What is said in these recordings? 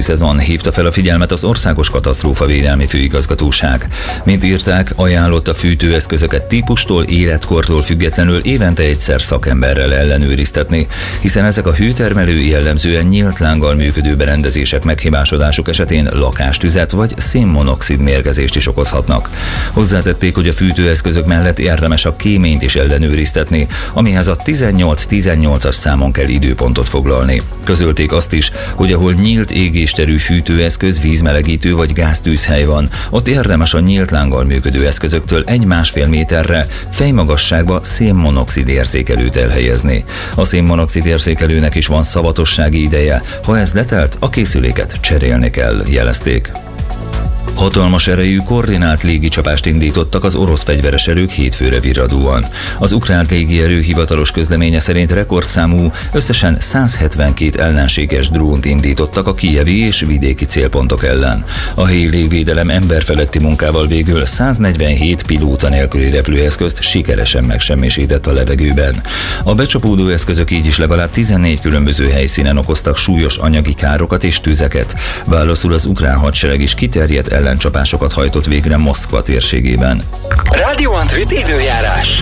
szezon, hívta fel a figyelmet az Országos Katasztrófavédelmi Főigazgatóság. Mint írták, ajánlott a fűtőeszközöket típustól, életkortól függetlenül évente egyszer szakemberrel ellenőriztetni, hiszen ezek a hőtermelő jellemzően nyílt lánggal működő berendezések meghibásodásuk esetén lakástüzet vagy szénmonoxid mérgezést is okozhatnak. Hozzátették, hogy a fűtőeszközök mellett érdemes a kéményt is ellenőriztetni, amihez a 1818-as számon kell időpontot foglalni. Közölték azt is, hogy ahol nyílt égésterű fűtőeszköz, vízmelegítő vagy gáztűzhely van, ott érdemes a nyílt lánggal működő eszközöktől 1-1,5 méterre fejmagasságba szénmonoxid érzékelőt elhelyezni. A szénmonoxid érzékelőnek is van szavatossági ideje, ha ez letelt, a készüléket cserélni kell, jelezték. Hatalmas erejű koordinált légicsapást indítottak az orosz fegyveres erők hétfőre virradóan. Az ukrán légierő hivatalos közleménye szerint rekordszámú, összesen 172 ellenséges drónt indítottak a kijevi és vidéki célpontok ellen. A helyi légvédelem emberfeletti munkával végül 147 pilóta nélküli repülőeszközt sikeresen megsemmisített a levegőben. A becsapódó eszközök így is legalább 14 különböző helyszínen okoztak súlyos anyagi károkat és tüzeket. Válaszul az ukrán hadsereg is kiterjedt ellencsapásokat hajtott végre Moszkva térségében. Radio Antrit időjárás.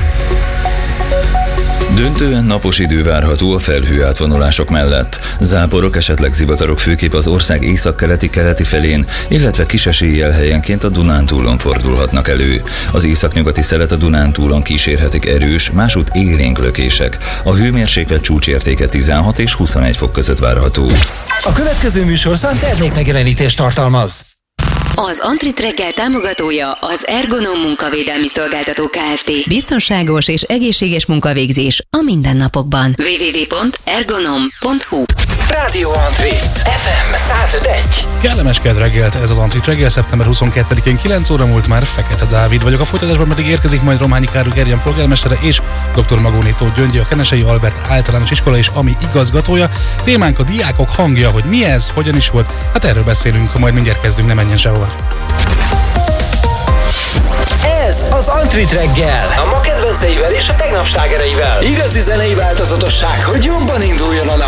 Döntően napos idő várható a felhőátvonulások mellett. Záporok, esetleg zivatarok főképp az ország északkeleti felén, illetve kis eséllyel helyenként a Dunántúlon fordulhatnak elő. Az északnyugati szelet a Dunántúlon kísérhetik erős, másút élénk lökések. A hőmérséklet csúcsértéke 16 és 21 fok között várható. A következő műsorszám termékmegjelenítést tartalmaz. Az Antrit reggel támogatója az Ergonom munkavédelmi szolgáltató Kft. Biztonságos és egészséges munkavégzés a mindennapokban. www.ergonom.hu. Radio Antrit FM 105.1. Kellemes kedd reggelt, ez az Antrit reggel, szeptember 22-én 9 óra múlt már. Fekete Dávid vagyok, a folytatásban pedig érkezik majd Rományi Károly Gerjen polgármestere és dr. Magónétó Gyöngyi, a Kenesei Albert Általános Iskola és AMI igazgatója. Témánk a diákok hangja, hogy mi ez, hogyan is volt, hát erről beszélünk, majd mindjárt kezdünk, ne menjen sehova. Ez az Antrit reggel, a ma kedvenceivel és a tegnap slágereivel. Igazi zenei változatosság, hogy jobban induljon a nap.